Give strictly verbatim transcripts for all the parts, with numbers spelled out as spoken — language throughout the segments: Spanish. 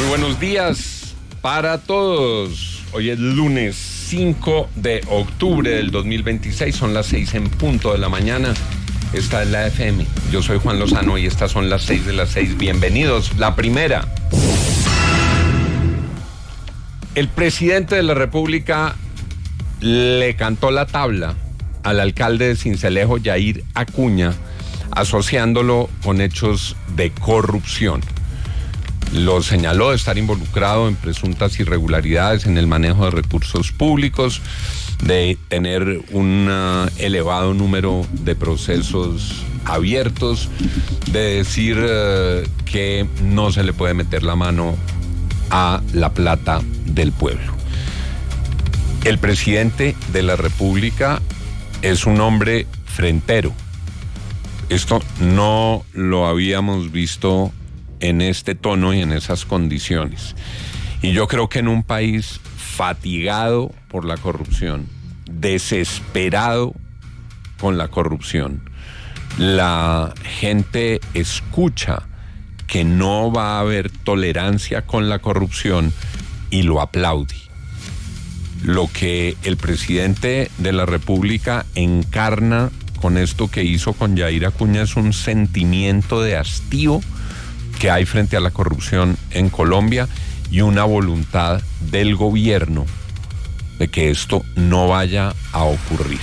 buenos días para todos. Hoy es lunes cinco de octubre del dos mil veintiséis, son las seis en punto de la mañana. Esta es la F M. Yo soy Juan Lozano y estas son las seis de las seis. Bienvenidos. La primera. El presidente de la República le cantó la tabla al alcalde de Sincelejo, Yair Acuña, asociándolo con hechos de corrupción. Lo señaló de estar involucrado en presuntas irregularidades en el manejo de recursos públicos, de tener un uh, elevado número de procesos abiertos, de decir uh, que no se le puede meter la mano a la plata del pueblo. El presidente de la República es un hombre frentero. Esto no lo habíamos visto en este tono y en esas condiciones. Y yo creo que en un país fatigado por la corrupción, desesperado con la corrupción, la gente escucha que no va a haber tolerancia con la corrupción y lo aplaude. Lo que el presidente de la República encarna con esto que hizo con Yair Acuña es un sentimiento de hastío que hay frente a la corrupción en Colombia y una voluntad del gobierno de que esto no vaya a ocurrir.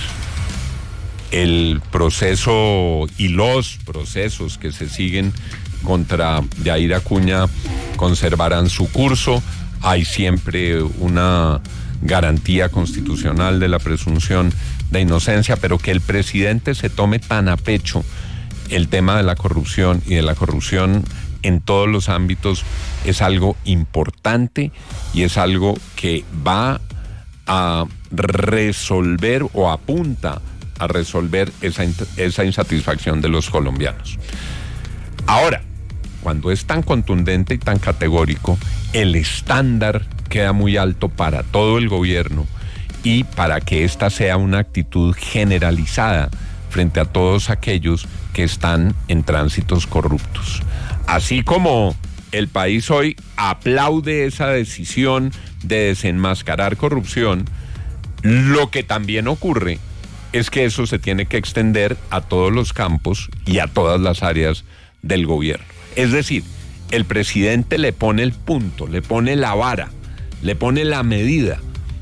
El proceso y los procesos que se siguen contra Yair Acuña conservarán su curso. Hay siempre una garantía constitucional de la presunción de inocencia, pero que el presidente se tome tan a pecho el tema de la corrupción y de la corrupción en todos los ámbitos es algo importante y es algo que va a resolver o apunta a resolver esa, esa insatisfacción de los colombianos. Ahora, cuando es tan contundente y tan categórico, el estándar queda muy alto para todo el gobierno y para que esta sea una actitud generalizada frente a todos aquellos que están en tránsitos corruptos. Así como el país hoy aplaude esa decisión de desenmascarar corrupción, lo que también ocurre es que eso se tiene que extender a todos los campos y a todas las áreas del gobierno. Es decir, el presidente le pone el punto, le pone la vara, le pone la medida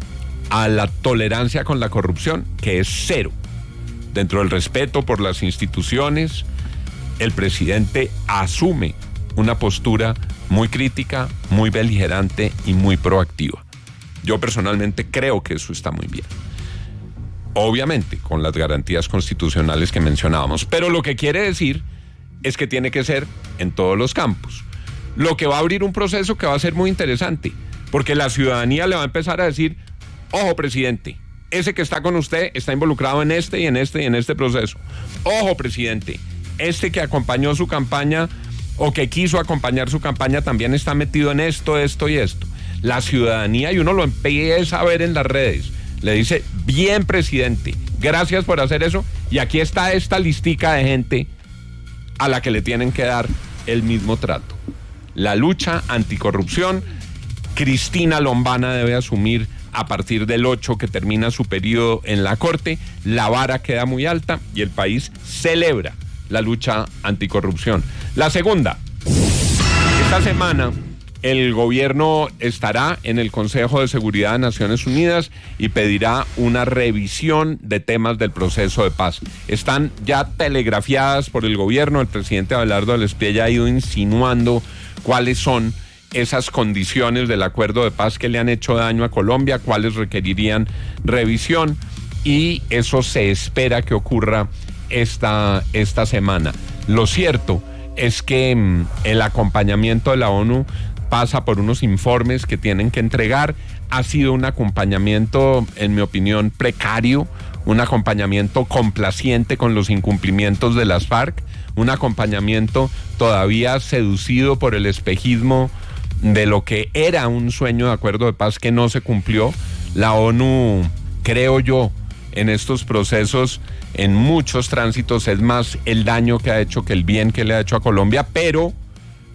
a la tolerancia con la corrupción, que es cero. Dentro del respeto por las instituciones, el presidente asume una postura muy crítica, muy beligerante y muy proactiva. Yo personalmente creo que eso está muy bien. Obviamente, con las garantías constitucionales que mencionábamos, pero lo que quiere decir es que tiene que ser en todos los campos. Lo que va a abrir un proceso que va a ser muy interesante, porque la ciudadanía le va a empezar a decir: ojo, presidente, ese que está con usted está involucrado en este y en este y en este proceso. Ojo, presidente, este que acompañó su campaña o que quiso acompañar su campaña también está metido en esto, esto y esto. La ciudadanía, y uno lo empieza a ver en las redes, le dice: bien, presidente, gracias por hacer eso, y aquí está esta listica de gente a la que le tienen que dar el mismo trato. La lucha anticorrupción, Cristina Lombana debe asumir a partir del ocho, que termina su periodo en la Corte. La vara queda muy alta y el país celebra la lucha anticorrupción. La segunda, esta semana el gobierno estará en el Consejo de Seguridad de Naciones Unidas y pedirá una revisión de temas del proceso de paz. Están ya telegrafiadas por el gobierno. El presidente Abelardo del Espriella ha ido insinuando cuáles son esas condiciones del acuerdo de paz que le han hecho daño a Colombia, cuáles requerirían revisión, y eso se espera que ocurra esta, esta semana. Lo cierto es que mmm, el acompañamiento de la ONU pasa por unos informes que tienen que entregar. Ha sido un acompañamiento, en mi opinión, precario, un acompañamiento complaciente con los incumplimientos de las FARC, un acompañamiento todavía seducido por el espejismo de lo que era un sueño de acuerdo de paz que no se cumplió. La ONU, creo yo, en estos procesos, en muchos tránsitos, es más el daño que ha hecho que el bien que le ha hecho a Colombia, pero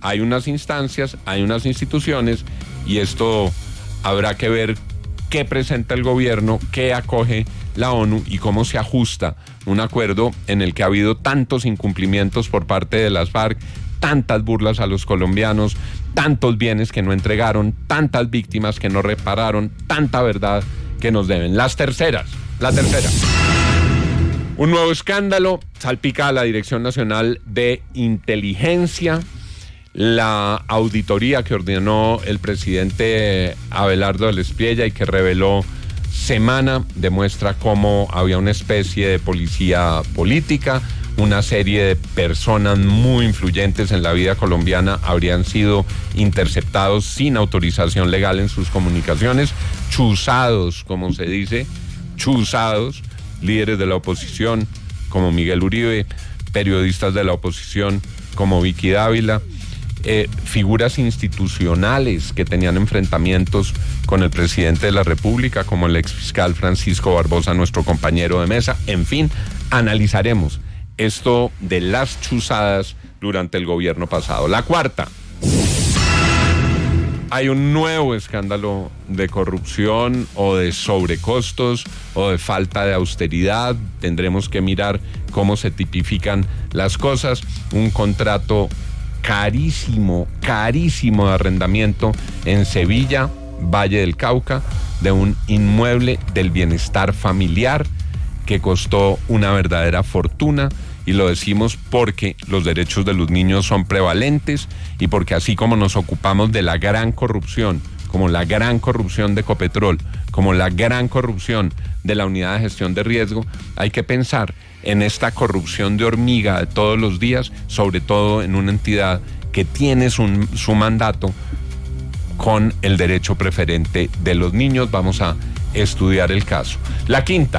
hay unas instancias, hay unas instituciones, y esto habrá que ver qué presenta el gobierno, qué acoge la ONU y cómo se ajusta un acuerdo en el que ha habido tantos incumplimientos por parte de las FARC, tantas burlas a los colombianos, tantos bienes que no entregaron, tantas víctimas que no repararon, tanta verdad que nos deben. Las terceras, la tercera. Un nuevo escándalo salpica a la Dirección Nacional de Inteligencia. La auditoría que ordenó el presidente Abelardo del Espriella y que reveló Semana demuestra cómo había una especie de policía política, una serie de personas muy influyentes en la vida colombiana habrían sido interceptados sin autorización legal en sus comunicaciones, chuzados, como se dice, chuzados, líderes de la oposición como Miguel Uribe, periodistas de la oposición como Vicky Dávila, eh, figuras institucionales que tenían enfrentamientos con el presidente de la República, como el exfiscal Francisco Barbosa, nuestro compañero de mesa. En fin, analizaremos esto de las chuzadas durante el gobierno pasado. La cuarta. Hay un nuevo escándalo de corrupción o de sobrecostos o de falta de austeridad. Tendremos que mirar cómo se tipifican las cosas. Un contrato carísimo, carísimo de arrendamiento en Sevilla, Valle del Cauca, de un inmueble del bienestar familiar que costó una verdadera fortuna. Y lo decimos porque los derechos de los niños son prevalentes y porque así como nos ocupamos de la gran corrupción, como la gran corrupción de Ecopetrol, como la gran corrupción de la unidad de gestión de riesgo, hay que pensar en esta corrupción de hormiga de todos los días, sobre todo en una entidad que tiene su, su mandato con el derecho preferente de los niños. Vamos a estudiar el caso. La quinta.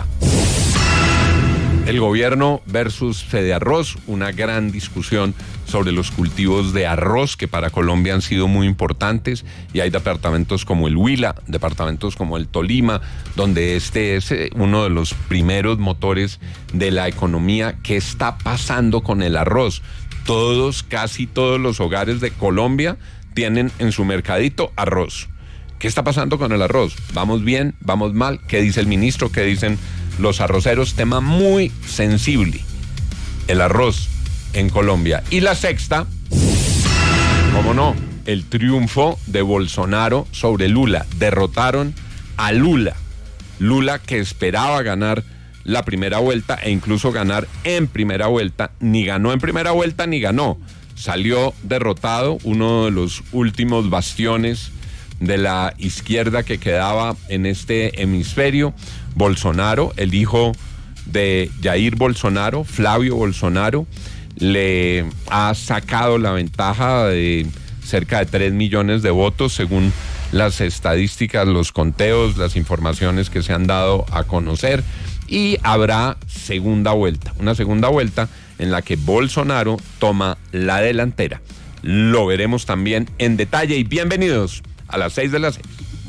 El gobierno versus Fedearroz, una gran discusión sobre los cultivos de arroz que para Colombia han sido muy importantes, y hay departamentos como el Huila, departamentos como el Tolima, donde este es uno de los primeros motores de la economía. ¿Qué está pasando con el arroz? Todos, casi todos los hogares de Colombia tienen en su mercadito arroz. ¿Qué está pasando con el arroz? ¿Vamos bien? ¿Vamos mal? ¿Qué dice el ministro? ¿Qué dicen los arroceros? Tema muy sensible, el arroz en Colombia. Y la sexta, ¿cómo no? El triunfo de Bolsonaro sobre Lula. Derrotaron a Lula. Lula, que esperaba ganar la primera vuelta e incluso ganar en primera vuelta, ni ganó en primera vuelta ni ganó. Salió derrotado, uno de los últimos bastiones de la izquierda que quedaba en este hemisferio. Bolsonaro, el hijo de Jair Bolsonaro, Flavio Bolsonaro, le ha sacado la ventaja de cerca de tres millones de votos según las estadísticas, los conteos, las informaciones que se han dado a conocer, y habrá segunda vuelta, una segunda vuelta en la que Bolsonaro toma la delantera. Lo veremos también en detalle, y bienvenidos a las seis de las seis.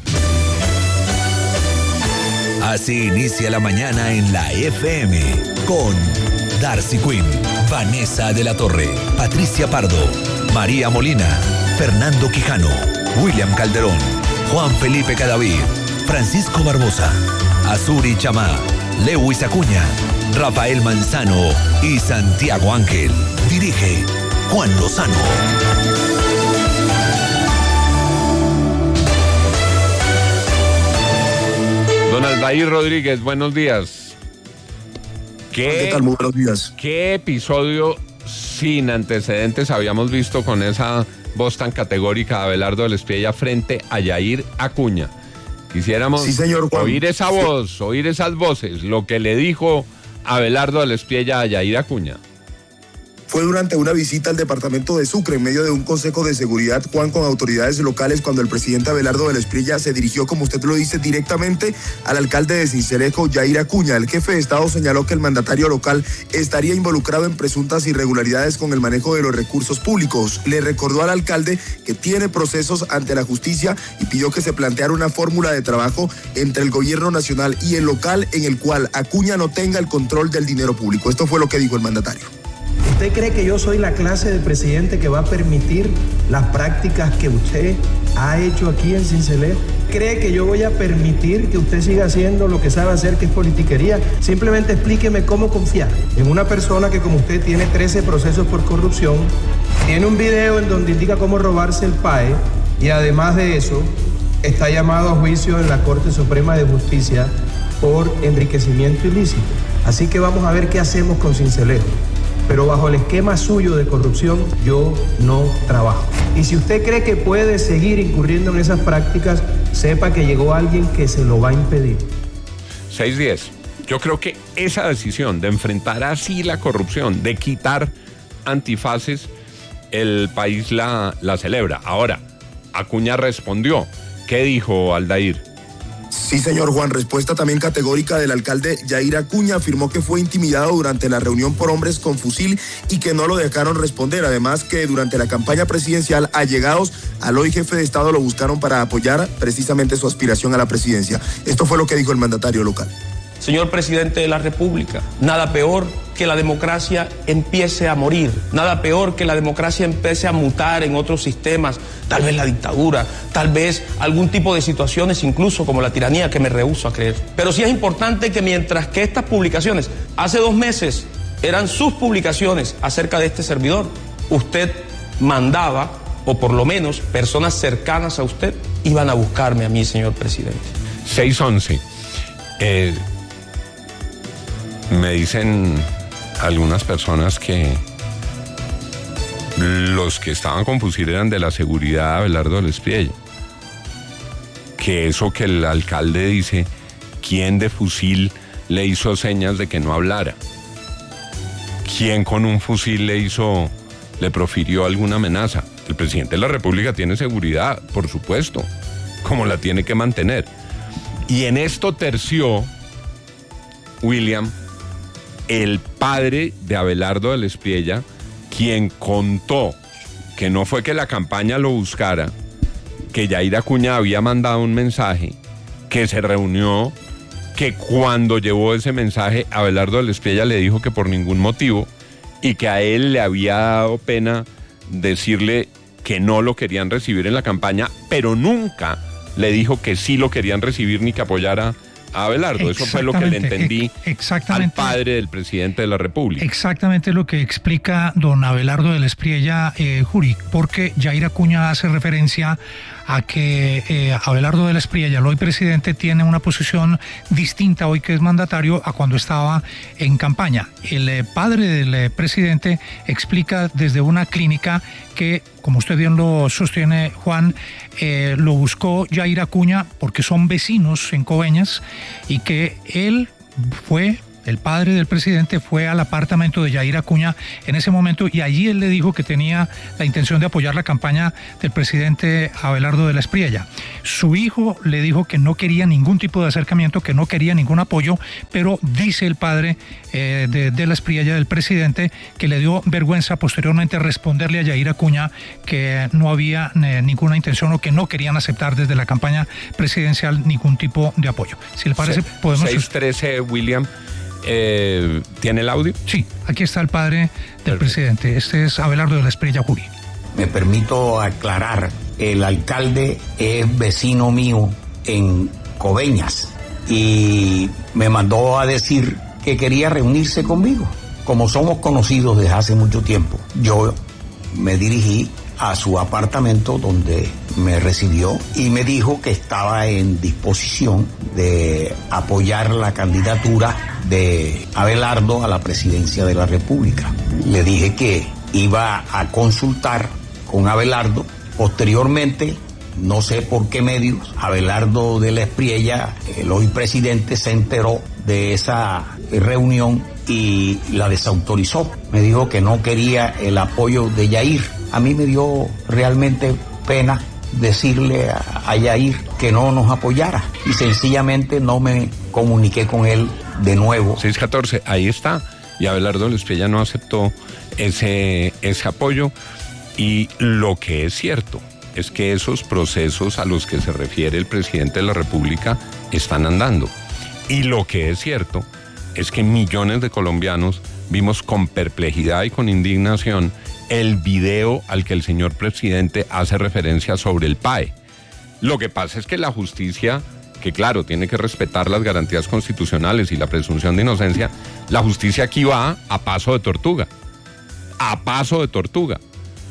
Así inicia la mañana en la F M con Darcy Quinn, Vanessa de la Torre, Patricia Pardo, María Molina, Fernando Quijano, William Calderón, Juan Felipe Cadavid, Francisco Barbosa, Azuri Chamá, Lewis Acuña, Rafael Manzano y Santiago Ángel. Dirige Juan Lozano. Don Aldair Rodríguez, buenos días. ¿Qué, ¿Qué tal? Muy buenos días. ¿Qué episodio sin antecedentes habíamos visto con esa voz tan categórica de Abelardo del Espriella frente a Yair Acuña? Quisiéramos sí, señor Juan. oír esa voz, sí. oír esas voces, lo que le dijo Abelardo del Espriella a Yair Acuña. Fue durante una visita al departamento de Sucre en medio de un consejo de seguridad, Juan, con autoridades locales, cuando el presidente Abelardo del Espriella se dirigió, como usted lo dice, directamente al alcalde de Sincelejo, Yair Acuña. El jefe de Estado señaló que el mandatario local estaría involucrado en presuntas irregularidades con el manejo de los recursos públicos. Le recordó al alcalde que tiene procesos ante la justicia y pidió que se planteara una fórmula de trabajo entre el gobierno nacional y el local en el cual Acuña no tenga el control del dinero público. Esto fue lo que dijo el mandatario. ¿Usted cree que yo soy la clase de presidente que va a permitir las prácticas que usted ha hecho aquí en Sincelejo? ¿Cree que yo voy a permitir que usted siga haciendo lo que sabe hacer, que es politiquería? Simplemente explíqueme cómo confiar en una persona que como usted tiene trece procesos por corrupción, tiene un video en donde indica cómo robarse el P A E y además de eso está llamado a juicio en la Corte Suprema de Justicia por enriquecimiento ilícito. Así que vamos a ver qué hacemos con Sincelejo. Pero bajo el esquema suyo de corrupción, yo no trabajo. Y si usted cree que puede seguir incurriendo en esas prácticas, sepa que llegó alguien que se lo va a impedir. seis diez. Yo creo que esa decisión de enfrentar así la corrupción, de quitar antifaces, el país la, la celebra. Ahora, Acuña respondió. ¿Qué dijo Aldair? Sí, señor Juan, respuesta también categórica del alcalde Yair Acuña. Afirmó que fue intimidado durante la reunión por hombres con fusil y que no lo dejaron responder. Además que durante la campaña presidencial, allegados al hoy jefe de Estado lo buscaron para apoyar precisamente su aspiración a la presidencia. Esto fue lo que dijo el mandatario local. Señor presidente de la República, nada peor que la democracia empiece a morir, nada peor que la democracia empiece a mutar en otros sistemas, tal vez la dictadura, tal vez algún tipo de situaciones incluso como la tiranía, que me rehúso a creer. Pero sí es importante que mientras que estas publicaciones, hace dos meses, eran sus publicaciones acerca de este servidor, usted mandaba, o por lo menos personas cercanas a usted, iban a buscarme a mí, señor presidente. seis once. Eh... Me dicen algunas personas que los que estaban con fusil eran de la seguridad de Abelardo del Espriella. Que eso que el alcalde dice, ¿quién de fusil le hizo señas de que no hablara? ¿Quién con un fusil le hizo, le profirió alguna amenaza? El presidente de la República tiene seguridad, por supuesto, como la tiene que mantener. Y en esto terció, William, el padre de Abelardo del Espriella, quien contó que no fue que la campaña lo buscara, que Yair Acuña había mandado un mensaje, que se reunió, que cuando llevó ese mensaje, Abelardo del Espriella le dijo que por ningún motivo, y que a él le había dado pena decirle que no lo querían recibir en la campaña, pero nunca le dijo que sí lo querían recibir ni que apoyara a Abelardo. Eso fue lo que le entendí al padre del presidente de la República. Exactamente lo que explica don Abelardo del Espriella, eh, Juri, porque Yair Acuña hace referencia a que eh, Abelardo del Espriella, el hoy presidente, tiene una posición distinta hoy que es mandatario a cuando estaba en campaña. El eh, padre del eh, presidente explica desde una clínica que, como usted bien lo sostiene, Juan, eh, lo buscó Yair Acuña porque son vecinos en Coveñas y que él fue... El padre del presidente fue al apartamento de Yair Acuña en ese momento y allí él le dijo que tenía la intención de apoyar la campaña del presidente Abelardo del Espriella. Su hijo le dijo que no quería ningún tipo de acercamiento, que no quería ningún apoyo, pero dice el padre eh, de, de la Espriella, del presidente, que le dio vergüenza posteriormente responderle a Yair Acuña que no había eh, ninguna intención o que no querían aceptar desde la campaña presidencial ningún tipo de apoyo. Si le parece, Se, podemos... seis trece, William. Eh, ¿Tiene el audio? Sí, aquí está el padre del Perfecto. presidente. Este es Abelardo de la Espriella, Juri. Me permito aclarar, el alcalde es vecino mío en Coveñas y me mandó a decir que quería reunirse conmigo. Como somos conocidos desde hace mucho tiempo, yo me dirigí a su apartamento donde me recibió y me dijo que estaba en disposición de apoyar la candidatura de Abelardo a la presidencia de la República. Le dije que iba a consultar con Abelardo. Posteriormente, no sé por qué medios, Abelardo de la Espriella, el hoy presidente, se enteró de esa reunión y la desautorizó. Me dijo que no quería el apoyo de Yair. A mí me dio realmente pena decirle a, a Yair que no nos apoyara y sencillamente no me comuniqué con él de nuevo. seis catorce, ahí está. Y Abelardo del Espriella no aceptó ese, ese apoyo. Y lo que es cierto es que esos procesos a los que se refiere el presidente de la República están andando. Y lo que es cierto es que millones de colombianos vimos con perplejidad y con indignación el video al que el señor presidente hace referencia sobre el P A E. Lo que pasa es que la justicia, que claro, tiene que respetar las garantías constitucionales y la presunción de inocencia, la justicia aquí va a paso de tortuga, a paso de tortuga.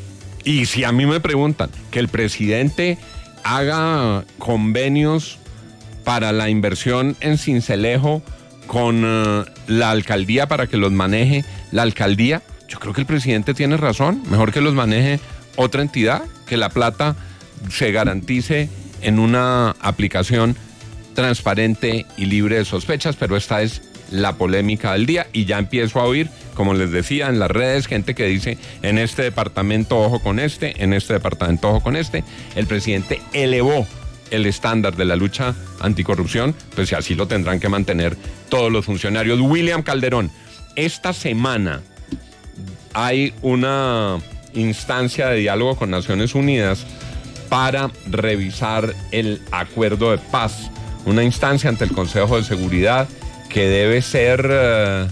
Y si a mí me preguntan que el presidente haga convenios para la inversión en Sincelejo con uh, la alcaldía para que los maneje la alcaldía, yo creo que el presidente tiene razón, mejor que los maneje otra entidad, que la plata se garantice en una aplicación transparente y libre de sospechas, pero esta es la polémica del día y ya empiezo a oír, como les decía, en las redes, gente que dice, en este departamento ojo con este, en este departamento ojo con este. El presidente elevó el estándar de la lucha anticorrupción, pues así lo tendrán que mantener todos los funcionarios. William Calderón, esta semana hay una instancia de diálogo con Naciones Unidas para revisar el acuerdo de paz, una instancia ante el Consejo de Seguridad que debe ser, uh,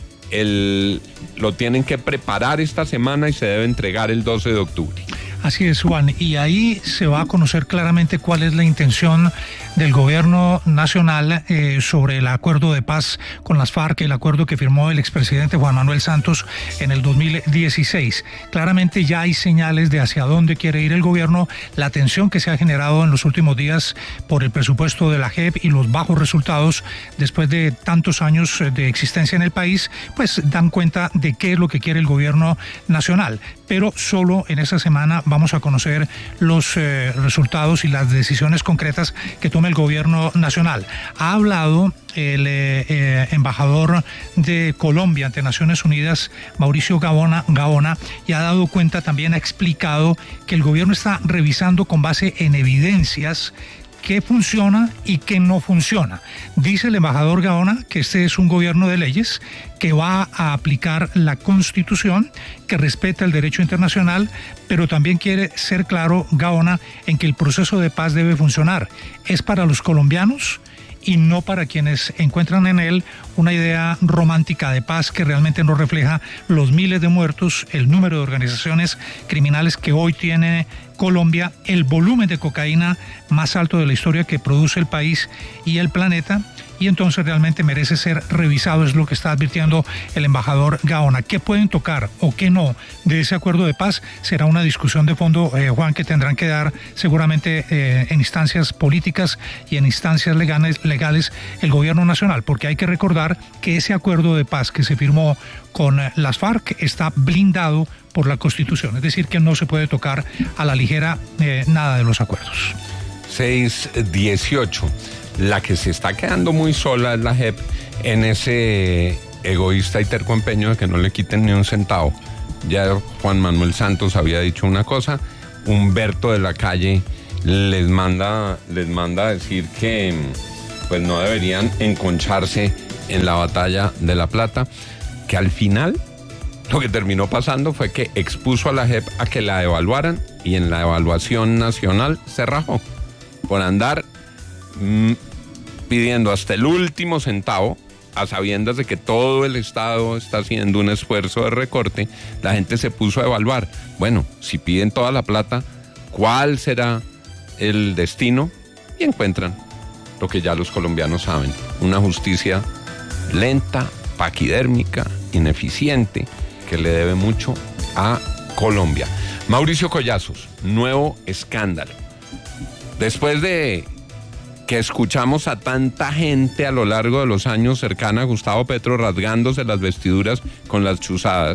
el, lo tienen que preparar esta semana y se debe entregar el doce de octubre. Así es, Juan, y ahí se va a conocer claramente cuál es la intención del gobierno nacional eh, sobre el acuerdo de paz con las FARC, el acuerdo que firmó el expresidente Juan Manuel Santos en el dos mil dieciséis. Claramente ya hay señales de hacia dónde quiere ir el gobierno. La tensión que se ha generado en los últimos días por el presupuesto de la J E P y los bajos resultados después de tantos años de existencia en el país, pues dan cuenta de qué es lo que quiere el gobierno nacional. Pero solo en esta semana vamos a conocer los eh, resultados y las decisiones concretas que tome el gobierno nacional. Ha hablado el eh, eh, embajador de Colombia ante Naciones Unidas, Mauricio Gaona, Gaona, y ha dado cuenta, también ha explicado que el gobierno está revisando con base en evidencias qué funciona y qué no funciona. Dice el embajador Gaona que este es un gobierno de leyes, que va a aplicar la Constitución, que respeta el derecho internacional, pero también quiere ser claro, Gaona, en que el proceso de paz debe funcionar. Es para los colombianos y no para quienes encuentran en él una idea romántica de paz que realmente no refleja los miles de muertos, el número de organizaciones criminales que hoy tiene Colombia, el volumen de cocaína más alto de la historia que produce el país y el planeta, y entonces realmente merece ser revisado, es lo que está advirtiendo el embajador Gaona. ¿Qué pueden tocar o qué no de ese acuerdo de paz? Será una discusión de fondo, eh, Juan, que tendrán que dar seguramente eh, en instancias políticas y en instancias legales, legales el gobierno nacional, porque hay que recordar que ese acuerdo de paz que se firmó con eh, las FARC está blindado por la Constitución, es decir, que no se puede tocar a la ligera eh, nada de los acuerdos. seis dieciocho. La que se está quedando muy sola es la J E P en ese egoísta y terco empeño de que no le quiten ni un centavo. Ya Juan Manuel Santos había dicho una cosa, Humberto de la Calle les manda, les manda a decir que pues no deberían enconcharse en la batalla de La Plata, que al final lo que terminó pasando fue que expuso a la J E P a que la evaluaran y en la evaluación nacional se rajó por andar mmm, pidiendo hasta el último centavo, a sabiendas de que todo el Estado está haciendo un esfuerzo de recorte. La gente se puso a evaluar, bueno, si piden toda la plata, ¿cuál será el destino? Y encuentran lo que ya los colombianos saben, una justicia lenta, paquidérmica, ineficiente, que le debe mucho a Colombia. Mauricio Collazos, nuevo escándalo. Después de que escuchamos a tanta gente a lo largo de los años cercana a Gustavo Petro rasgándose las vestiduras con las chuzadas,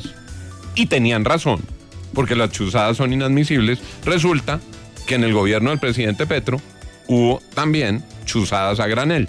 y tenían razón, porque las chuzadas son inadmisibles, resulta que en el gobierno del presidente Petro hubo también chuzadas a granel.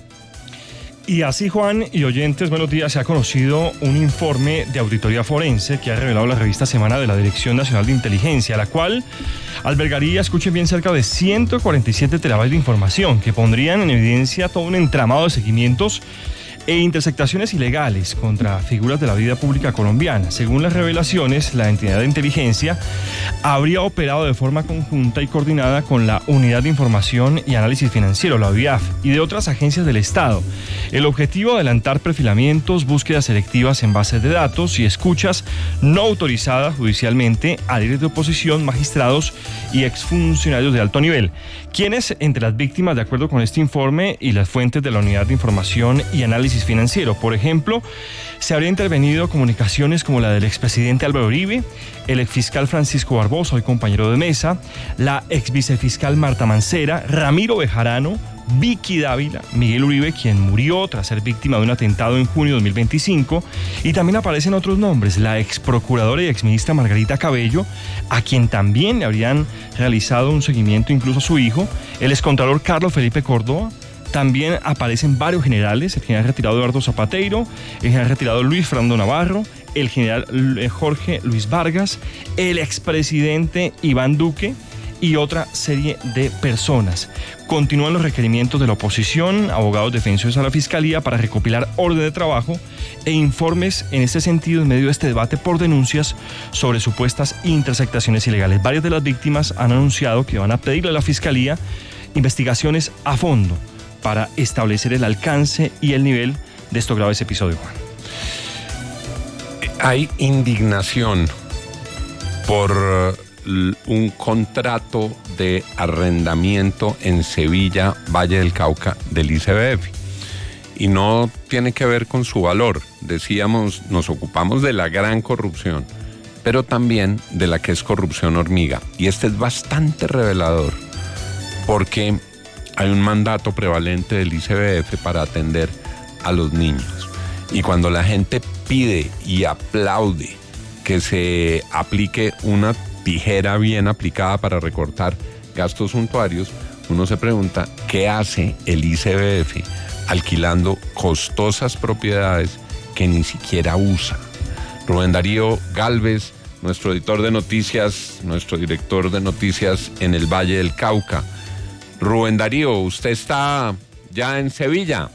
Y así, Juan y oyentes, buenos días, se ha conocido un informe de auditoría forense que ha revelado la revista Semana de la Dirección Nacional de Inteligencia, la cual albergaría, escuchen bien, cerca de ciento cuarenta y siete terabytes de información que pondrían en evidencia todo un entramado de seguimientos e interceptaciones ilegales contra figuras de la vida pública colombiana. Según las revelaciones, la entidad de inteligencia habría operado de forma conjunta y coordinada con la Unidad de Información y Análisis Financiero, la U I A F, y de otras agencias del Estado. El objetivo, adelantar perfilamientos, búsquedas selectivas en bases de datos y escuchas no autorizadas judicialmente a líderes de oposición, magistrados y exfuncionarios de alto nivel, quienes, entre las víctimas, de acuerdo con este informe y las fuentes de la Unidad de Información y Análisis Financiero, por ejemplo, se habría intervenido comunicaciones como la del expresidente Álvaro Uribe, el exfiscal Francisco Barbosa, hoy compañero de mesa, la exvicefiscal Marta Mancera, Ramiro Bejarano, Vicky Dávila, Miguel Uribe, quien murió tras ser víctima de un atentado en junio de dos mil veinticinco, y también aparecen otros nombres, la exprocuradora y exministra Margarita Cabello, a quien también le habrían realizado un seguimiento incluso a su hijo, el excontralor Carlos Felipe Córdoba. También aparecen varios generales, el general retirado Eduardo Zapateiro, el general retirado Luis Fernando Navarro, el general Jorge Luis Vargas, el expresidente Iván Duque y otra serie de personas. Continúan los requerimientos de la oposición, abogados defensores a la Fiscalía para recopilar orden de trabajo e informes en este sentido en medio de este debate por denuncias sobre supuestas interceptaciones ilegales. Varias de las víctimas han anunciado que van a pedirle a la Fiscalía investigaciones a fondo para establecer el alcance y el nivel de estos graves episodios, Juan. Hay indignación por un contrato de arrendamiento en Sevilla, Valle del Cauca, del I C B F. Y no tiene que ver con su valor. Decíamos, nos ocupamos de la gran corrupción, pero también de la que es corrupción hormiga. Y este es bastante revelador, porque hay un mandato prevalente del I C B F para atender a los niños. Y cuando la gente pide y aplaude que se aplique una tijera bien aplicada para recortar gastos suntuarios, uno se pregunta, ¿qué hace el I C B F alquilando costosas propiedades que ni siquiera usa? Rubén Darío Gálvez, nuestro editor de noticias, nuestro director de noticias en el Valle del Cauca. Rubén Darío, usted está ya en Sevilla.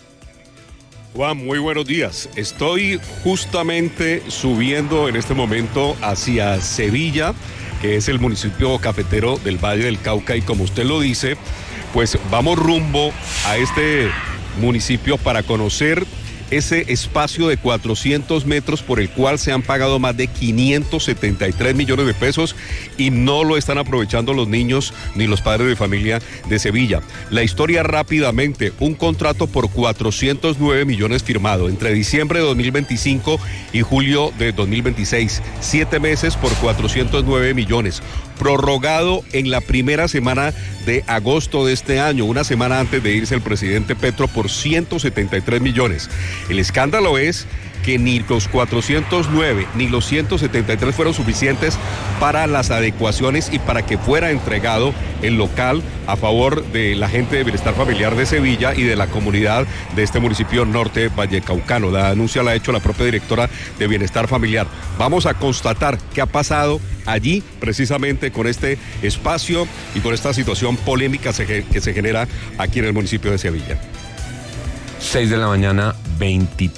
Juan, muy buenos días. Estoy justamente subiendo en este momento hacia Sevilla, que es el municipio cafetero del Valle del Cauca, y como usted lo dice, pues vamos rumbo a este municipio para conocer ese espacio de cuatrocientos metros por el cual se han pagado más de quinientos setenta y tres millones de pesos y no lo están aprovechando los niños ni los padres de familia de Sevilla. La historia rápidamente: un contrato por cuatrocientos nueve millones firmado entre diciembre de dos mil veinticinco y julio de dos mil veintiséis. Siete meses por cuatrocientos nueve millones. Prorrogado en la primera semana de agosto de este año, una semana antes de irse el presidente Petro, por ciento setenta y tres millones. El escándalo es que ni los cuatrocientos nueve ni los ciento setenta y tres fueron suficientes para las adecuaciones y para que fuera entregado el local a favor de la gente de Bienestar Familiar de Sevilla y de la comunidad de este municipio norte vallecaucano. La denuncia la ha hecho la propia directora de Bienestar Familiar. Vamos a constatar qué ha pasado allí precisamente con este espacio y con esta situación polémica que se genera aquí en el municipio de Sevilla. seis de la mañana, veintitrés